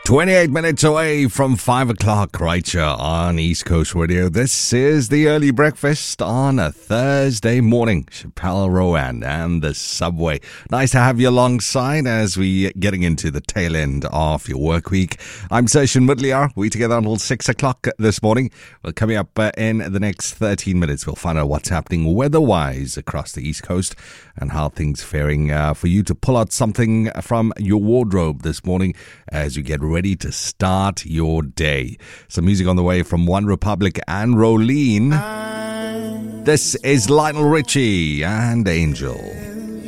28 minutes away from 5 o'clock right here on East Coast Radio. This is the early breakfast on a Thursday morning. Chappelle Rowan and the Subway. Nice to have you alongside as we getting into the tail end of your work week. I'm Session Mudliar. We together until 6 o'clock this morning. Well, coming up in the next 13 minutes, we'll find out what's happening weather-wise across the East Coast and how things faring for you to pull out something from your wardrobe this morning as you get ready to start your day. Some music on the way from One Republic and Rolene. This is Lionel Richie and Angel.